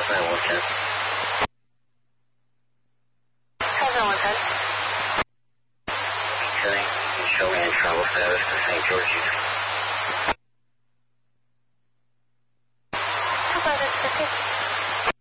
110. 110. Okay. You show me in travel status to St. George's.